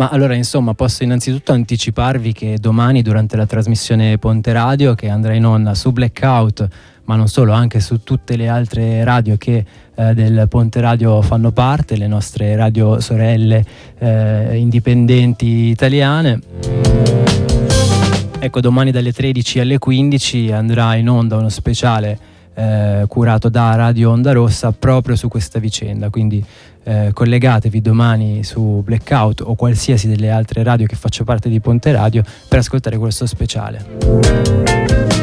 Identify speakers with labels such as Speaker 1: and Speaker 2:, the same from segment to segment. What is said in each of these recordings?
Speaker 1: Ma allora, insomma, posso innanzitutto anticiparvi che domani, durante la trasmissione Ponte Radio, che andrà in onda su Blackout, ma non solo, anche su tutte le altre radio che del Ponte Radio fanno parte, le nostre radio sorelle indipendenti italiane. Ecco, domani dalle 13 alle 15 andrà in onda uno speciale curato da Radio Onda Rossa proprio su questa vicenda, quindi collegatevi domani su Blackout o qualsiasi delle altre radio che faccia parte di Ponte Radio per ascoltare questo speciale.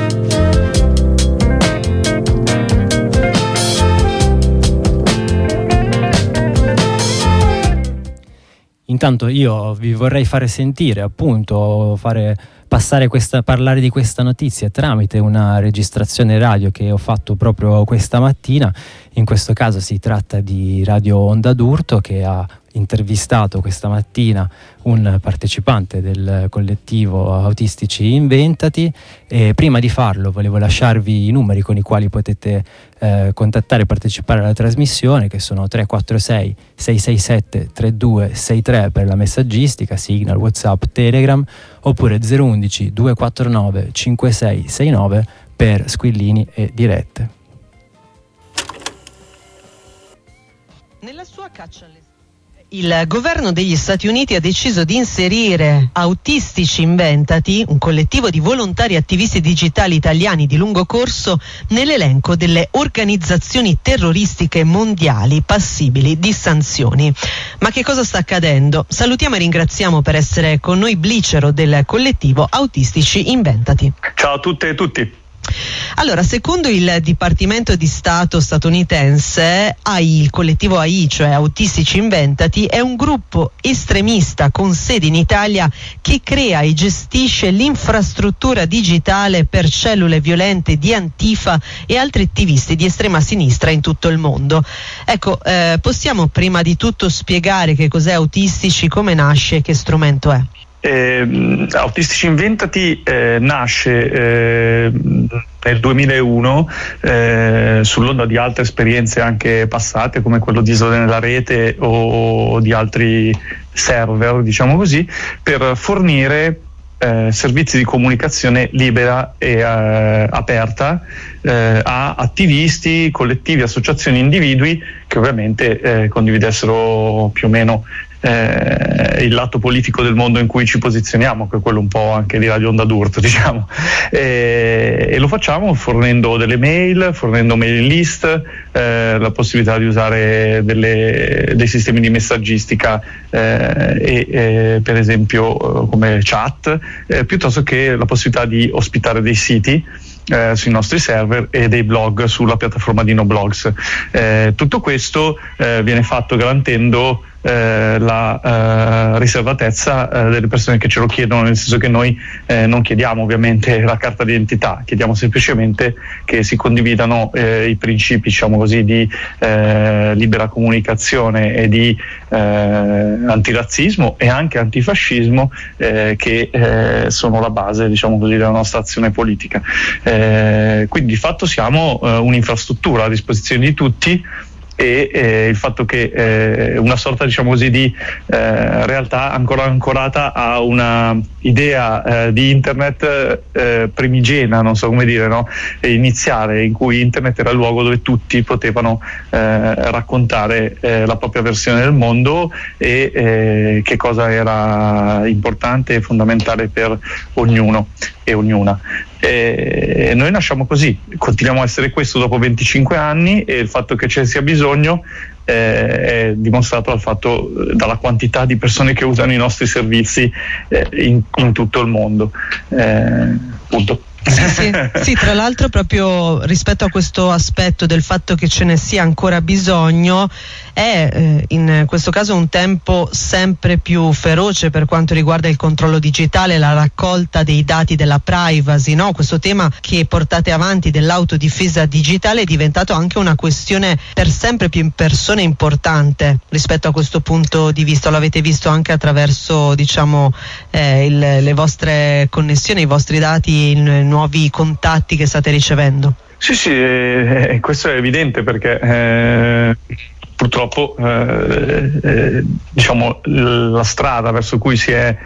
Speaker 1: Intanto io vi vorrei fare sentire, appunto, parlare di questa notizia tramite una registrazione radio che ho fatto proprio questa mattina. In questo caso si tratta di Radio Onda d'Urto, che ha intervistato questa mattina un partecipante del collettivo Autistici Inventati, e prima di farlo volevo lasciarvi i numeri con i quali potete contattare e partecipare alla trasmissione, che sono 346 667 3263 per la messaggistica, Signal, WhatsApp, Telegram, oppure 011 249 5669 per squillini e dirette.
Speaker 2: Nella sua caccia alle... Il governo degli Stati Uniti ha deciso di inserire Autistici Inventati, un collettivo di volontari attivisti digitali italiani di lungo corso, nell'elenco delle organizzazioni terroristiche mondiali passibili di sanzioni. Ma che cosa sta accadendo? Salutiamo e ringraziamo per essere con noi Blicero del collettivo Autistici Inventati.
Speaker 3: Ciao a tutte e tutti.
Speaker 2: Allora, secondo il Dipartimento di Stato statunitense, il collettivo AI, cioè Autistici Inventati, è un gruppo estremista con sede in Italia che crea e gestisce l'infrastruttura digitale per cellule violente di Antifa e altri attivisti di estrema sinistra in tutto il mondo. Ecco, possiamo prima di tutto spiegare che cos'è Autistici, come nasce e che strumento è?
Speaker 3: Autistici Inventati nasce nel 2001 sull'onda di altre esperienze anche passate, come quello di Isole nella Rete o di altri server, diciamo così, per fornire servizi di comunicazione libera e aperta a attivisti, collettivi, associazioni, individui che ovviamente condividessero più o meno il lato politico del mondo in cui ci posizioniamo, che è quello un po' anche di Radio Onda d'Urto, diciamo, e lo facciamo fornendo delle mail, fornendo mailing list, la possibilità di usare dei sistemi di messaggistica per esempio come chat, piuttosto che la possibilità di ospitare dei siti sui nostri server e dei blog sulla piattaforma di Noblogs. Tutto questo viene fatto garantendo la riservatezza delle persone che ce lo chiedono, nel senso che noi non chiediamo ovviamente la carta d'identità, chiediamo semplicemente che si condividano i principi, diciamo così, di libera comunicazione e di antirazzismo e anche antifascismo, che sono la base, diciamo così, della nostra azione politica. Quindi di fatto siamo un'infrastruttura a disposizione di tutti, e il fatto che una sorta, diciamo così, di realtà ancora ancorata a una idea di internet primigena, non so come dire, no? Iniziale, in cui internet era il luogo dove tutti potevano raccontare la propria versione del mondo e che cosa era importante e fondamentale per ognuno e ognuna. Noi nasciamo così, continuiamo a essere questo dopo 25 anni, e il fatto che ce ne sia bisogno è dimostrato dalla quantità di persone che usano i nostri servizi in tutto il mondo. Punto.
Speaker 2: Sì, tra l'altro proprio rispetto a questo aspetto del fatto che ce ne sia ancora bisogno, è in questo caso un tempo sempre più feroce per quanto riguarda il controllo digitale, la raccolta dei dati della privacy, no? Questo tema che portate avanti dell'autodifesa digitale è diventato anche una questione per sempre più persone importante rispetto a questo punto di vista. Lo avete visto anche attraverso, diciamo, le vostre connessioni, i vostri dati, i nuovi contatti che state ricevendo?
Speaker 3: Sì, questo è evidente, perché purtroppo diciamo la strada verso cui si è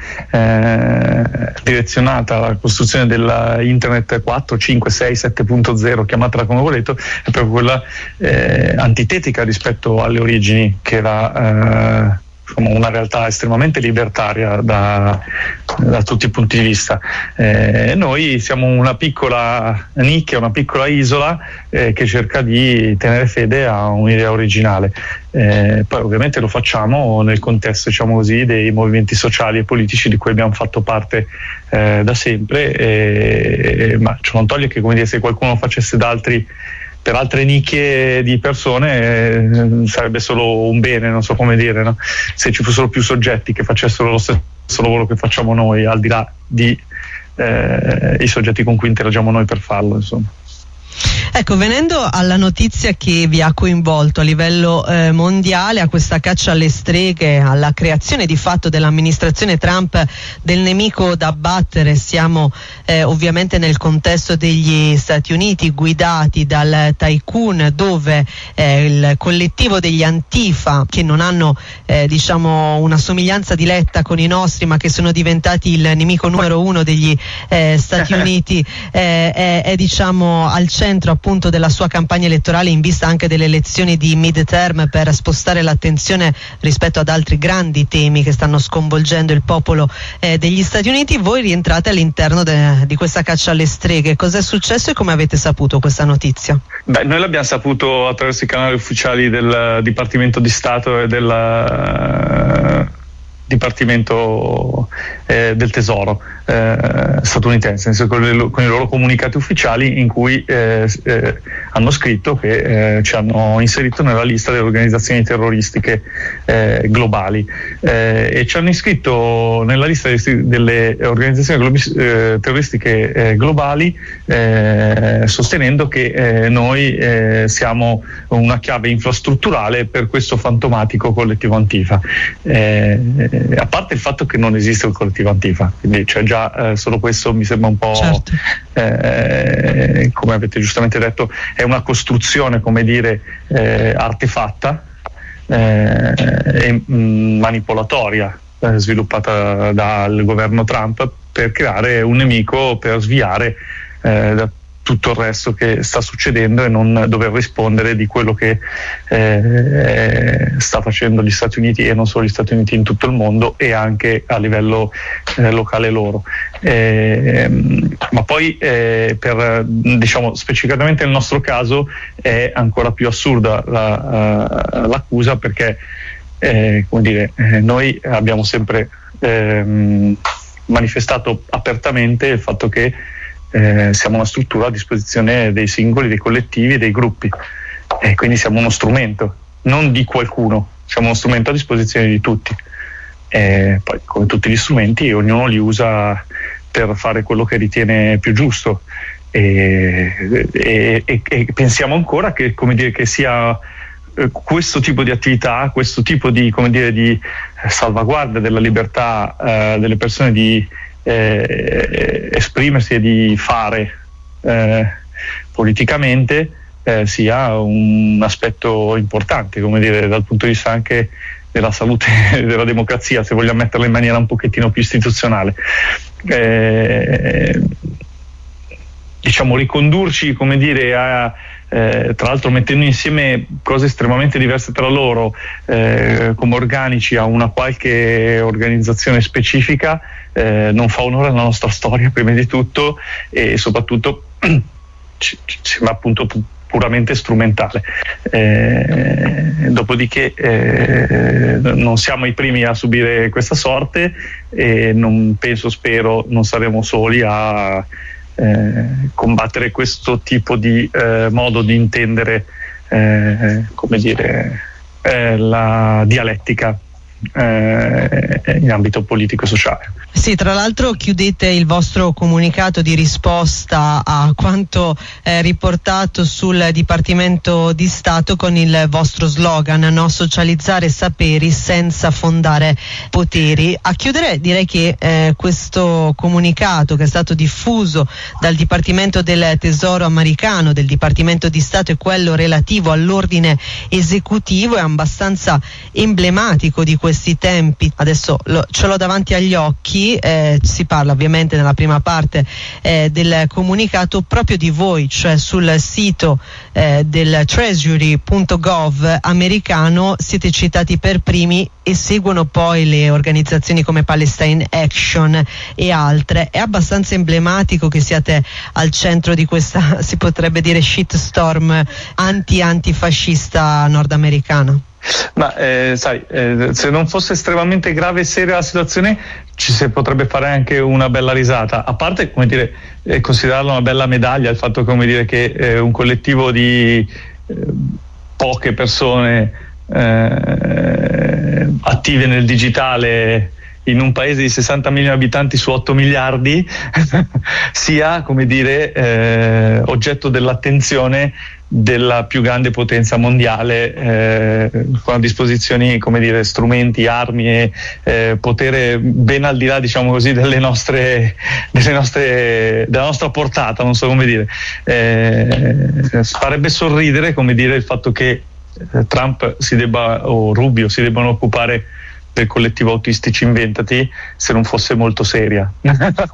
Speaker 3: direzionata la costruzione dell'Internet 4, 5, 6, 7.0, chiamatela come volete, è proprio quella antitetica rispetto alle origini, che era una realtà estremamente libertaria da tutti i punti di vista. Noi siamo una piccola nicchia, una piccola isola che cerca di tenere fede a un'idea originale. Poi ovviamente lo facciamo nel contesto, diciamo così, dei movimenti sociali e politici di cui abbiamo fatto parte da sempre, ma ciò non toglie che, come dire, se qualcuno lo facesse per altre nicchie di persone sarebbe solo un bene, non so come dire, no? Se ci fossero più soggetti che facessero lo stesso lavoro che facciamo noi, al di là di i soggetti con cui interagiamo noi per farlo, insomma.
Speaker 2: Ecco, venendo alla notizia che vi ha coinvolto a livello mondiale, a questa caccia alle streghe, alla creazione di fatto dell'amministrazione Trump del nemico da abbattere, siamo ovviamente nel contesto degli Stati Uniti guidati dal tycoon, dove il collettivo degli Antifa, che non hanno diciamo una somiglianza diretta con i nostri, ma che sono diventati il nemico numero uno degli Stati Uniti, è diciamo al centro appunto della sua campagna elettorale, in vista anche delle elezioni di midterm, per spostare l'attenzione rispetto ad altri grandi temi che stanno sconvolgendo il popolo degli Stati Uniti. Voi rientrate all'interno di questa caccia alle streghe. Cos'è successo e come avete saputo questa notizia?
Speaker 3: Beh, noi l'abbiamo saputo attraverso i canali ufficiali del Dipartimento di Stato e del Dipartimento del Tesoro statunitense, con i loro comunicati ufficiali, in cui hanno scritto che ci hanno inserito nella lista delle organizzazioni terroristiche globali, e ci hanno iscritto nella lista delle organizzazioni terroristiche globali, sostenendo che noi siamo una chiave infrastrutturale per questo fantomatico collettivo Antifa. A parte il fatto che non esiste un collettivo Antifa, quindi cioè già solo questo mi sembra un po', certo, come avete giustamente detto, è una costruzione, come dire, artefatta e manipolatoria, sviluppata dal governo Trump per creare un nemico, per sviare da tutto il resto che sta succedendo e non dover rispondere di quello che sta facendo gli Stati Uniti, e non solo gli Stati Uniti, in tutto il mondo, e anche a livello locale loro. Ma poi per, diciamo, specificatamente nel nostro caso è ancora più assurda l'accusa, perché come dire, noi abbiamo sempre manifestato apertamente il fatto che siamo una struttura a disposizione dei singoli, dei collettivi, dei gruppi, e quindi siamo uno strumento, non di qualcuno, siamo uno strumento a disposizione di tutti. Poi, come tutti gli strumenti, ognuno li usa per fare quello che ritiene più giusto, e pensiamo ancora che, come dire, che sia questo tipo di attività, questo tipo di, come dire, di salvaguardia della libertà delle persone di esprimersi e di fare politicamente sia un aspetto importante, come dire, dal punto di vista anche della salute della democrazia, se vogliamo metterla in maniera un pochettino più istituzionale. Diciamo, ricondurci, come dire, a tra l'altro mettendo insieme cose estremamente diverse tra loro, come organici, a una qualche organizzazione specifica, non fa onore alla nostra storia, prima di tutto, e soprattutto ci sembra appunto puramente strumentale. Dopodiché non siamo i primi a subire questa sorte, e non penso, spero, non saremo soli a combattere questo tipo di modo di intendere, come dire, la dialettica in ambito politico e sociale.
Speaker 2: Sì, tra l'altro chiudete il vostro comunicato di risposta a quanto riportato sul Dipartimento di Stato con il vostro slogan, no? Socializzare saperi senza fondare poteri. A chiudere direi che questo comunicato, che è stato diffuso dal Dipartimento del Tesoro americano, del Dipartimento di Stato, e quello relativo all'ordine esecutivo, è abbastanza emblematico di questi tempi. Adesso ce l'ho davanti agli occhi. Si parla ovviamente nella prima parte del comunicato proprio di voi, cioè sul sito del treasury.gov americano siete citati per primi e seguono poi le organizzazioni come Palestine Action e altre. È abbastanza emblematico che siate al centro di questa, si potrebbe dire, shitstorm antifascista nordamericana.
Speaker 3: Ma se non fosse estremamente grave e seria la situazione, ci si potrebbe fare anche una bella risata, a parte, come dire, considerarla una bella medaglia il fatto, come dire, che un collettivo di poche persone attive nel digitale in un paese di 60 milioni di abitanti su 8 miliardi sia, come dire, oggetto dell'attenzione della più grande potenza mondiale, con a disposizione, come dire, strumenti, armi e potere ben al di là, diciamo così, della nostra portata, non so come dire. Farebbe sorridere, come dire, il fatto che Trump o Rubio si debbano occupare del collettivo Autistici Inventati se non fosse molto seria.